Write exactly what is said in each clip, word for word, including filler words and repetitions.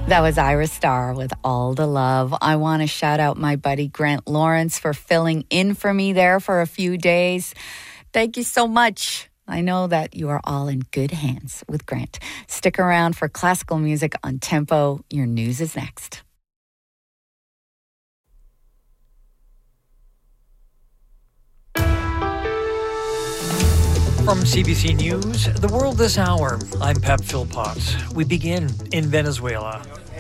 That was Ira Starr with All the Love. I want to shout out my buddy Grant Lawrence for filling in for me there for a few days. Thank you so much. I know that you are all in good hands with Grant. Stick around for classical music on Tempo. Your news is next. From C B C News, The World This Hour, I'm Pep Philpott. We begin in Venezuela.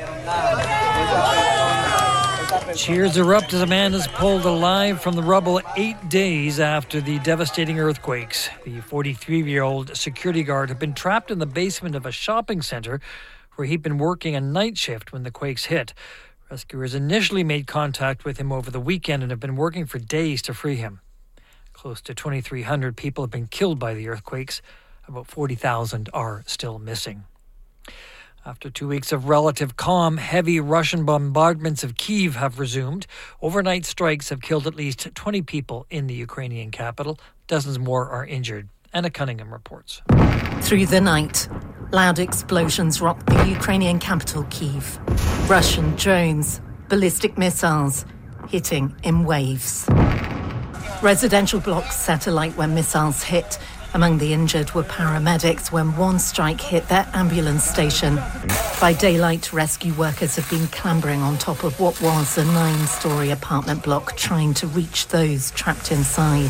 Cheers erupt as a man is pulled alive from the rubble eight days after the devastating earthquakes. The forty-three-year-old security guard had been trapped in the basement of a shopping center where he'd been working a night shift when the quakes hit. Rescuers initially made contact with him over the weekend and have been working for days to free him. Close to twenty-three hundred people have been killed by the earthquakes. About forty thousand are still missing. After two weeks of relative calm, heavy Russian bombardments of Kyiv have resumed. Overnight strikes have killed at least twenty people in the Ukrainian capital. Dozens more are injured. Anna Cunningham reports. Through the night, loud explosions rocked the Ukrainian capital, Kyiv. Russian drones, ballistic missiles, hitting in waves. Residential blocks set alight when missiles hit. Among the injured were paramedics when one strike hit their ambulance station. By daylight, rescue workers have been clambering on top of what was a nine-storey apartment block, trying to reach those trapped inside.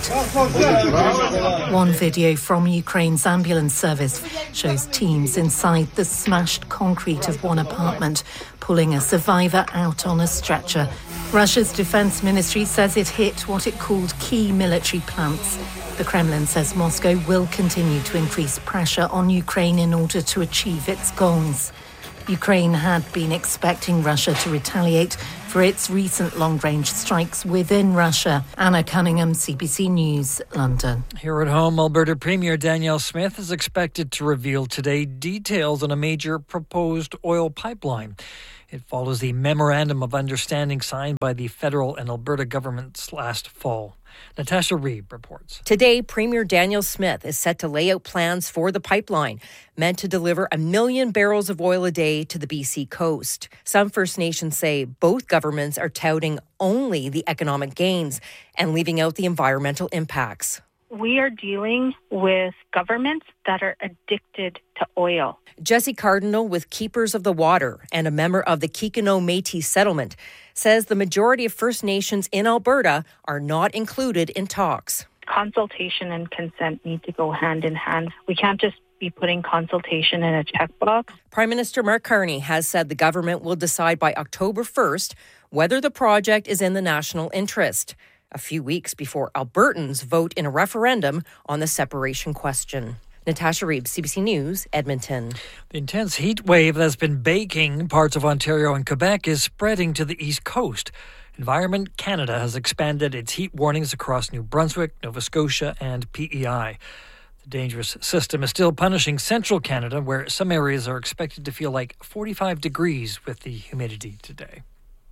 One video from Ukraine's ambulance service shows teams inside the smashed concrete of one apartment, pulling a survivor out on a stretcher. Russia's defense ministry says it hit what it called key military plants. The Kremlin says Moscow will continue to increase pressure on Ukraine in order to achieve its goals. Ukraine had been expecting Russia to retaliate for its recent long-range strikes within Russia. Anna Cunningham, C B C News, London. Here at home, Alberta Premier Danielle Smith is expected to reveal today details on a major proposed oil pipeline. It follows the Memorandum of Understanding signed by the federal and Alberta governments last fall. Natasha Reeb reports. Today, Premier Danielle Smith is set to lay out plans for the pipeline, meant to deliver a million barrels of oil a day to the B C coast. Some First Nations say both governments are touting only the economic gains and leaving out the environmental impacts. We are dealing with governments that are addicted to oil. Jesse Cardinal with Keepers of the Water and a member of the Kikino Métis settlement says the majority of First Nations in Alberta are not included in talks. Consultation and consent need to go hand in hand. We can't just be putting consultation in a checkbox. Prime Minister Mark Carney has said the government will decide by October first whether the project is in the national interest, a few weeks before Albertans vote in a referendum on the separation question. Natasha Reeb, C B C News, Edmonton. The intense heat wave that's been baking parts of Ontario and Quebec is spreading to the east coast. Environment Canada has expanded its heat warnings across New Brunswick, Nova Scotia, and P E I. The dangerous system is still punishing central Canada, where some areas are expected to feel like forty-five degrees with the humidity today.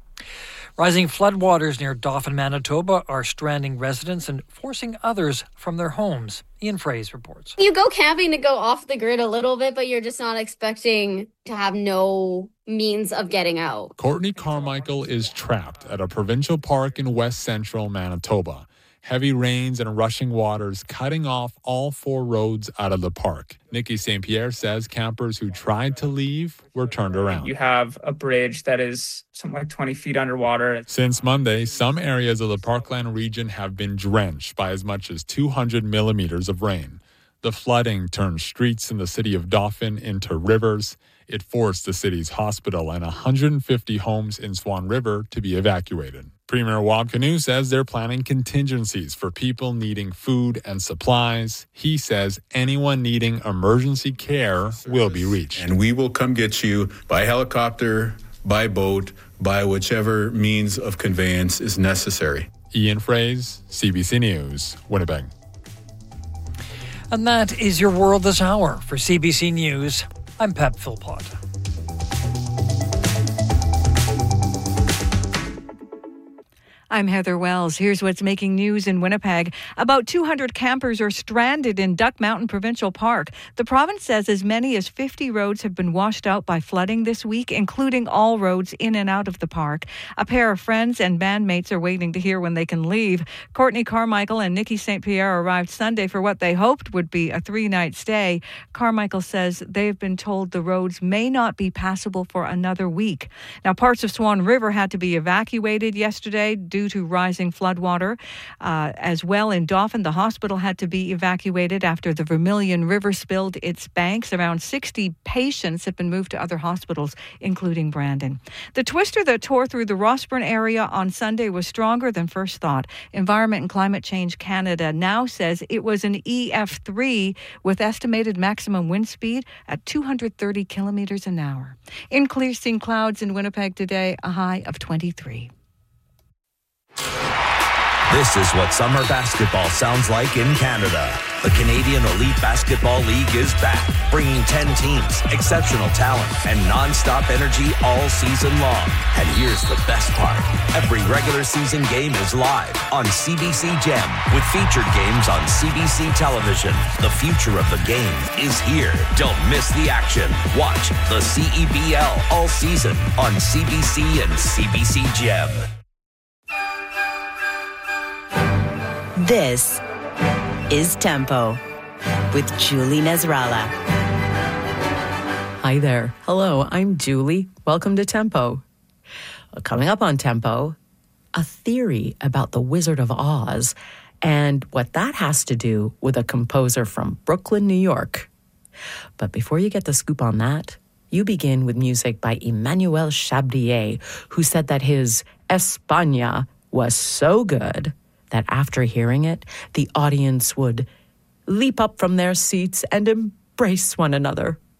Rising floodwaters near Dauphin, Manitoba are stranding residents and forcing others from their homes. Ian Fraze reports. You go camping to go off the grid a little bit, but you're just not expecting to have no means of getting out. Courtney Carmichael is trapped at a provincial park in west central Manitoba. Heavy rains and rushing waters cutting off all four roads out of the park. Nikki Saint Pierre says campers who tried to leave were turned around. You have a bridge that is something like twenty feet underwater. Since Monday, some areas of the Parkland region have been drenched by as much as two hundred millimeters of rain. The flooding turned streets in the city of Dauphin into rivers. It forced the city's hospital and one hundred fifty homes in Swan River to be evacuated. Premier Wab Kinew says they're planning contingencies for people needing food and supplies. He says anyone needing emergency care will be reached. And we will come get you by helicopter, by boat, by whichever means of conveyance is necessary. Ian Fraze, C B C News, Winnipeg. And that is your World This Hour. For C B C News, I'm Pep Philpott. I'm Heather Wells. Here's what's making news in Winnipeg. About two hundred campers are stranded in Duck Mountain Provincial Park. The province says as many as fifty roads have been washed out by flooding this week, including all roads in and out of the park. A pair of friends and bandmates are waiting to hear when they can leave. Courtney Carmichael and Nikki Saint Pierre arrived Sunday for what they hoped would be a three-night stay. Carmichael says they've been told the roads may not be passable for another week. Now, parts of Swan River had to be evacuated yesterday due to rising floodwater. Uh, as well, in Dauphin, the hospital had to be evacuated after the Vermilion River spilled its banks. Around sixty patients have been moved to other hospitals, including Brandon. The twister that tore through the Rossburn area on Sunday was stronger than first thought. Environment and Climate Change Canada now says it was an E F three with estimated maximum wind speed at two hundred thirty kilometers an hour. Increasing clouds in Winnipeg today, a high of twenty-three. This is what summer basketball sounds like in Canada. The Canadian Elite Basketball League is back, bringing ten teams, exceptional talent, and non-stop energy all season long. And here's the best part. Every regular season game is live on C B C Gem with featured games on C B C television. The future of the game is here. Don't miss the action. Watch the C E B L all season on C B C and C B C Gem. This is Tempo with Julie Nasrallah. Hi there. Hello, I'm Julie. Welcome to Tempo. Coming up on Tempo, a theory about the Wizard of Oz and what that has to do with a composer from Brooklyn, New York. But before you get the scoop on that, you begin with music by Emmanuel Chabrier, who said that his España was so good that after hearing it, the audience would leap up from their seats and embrace one another.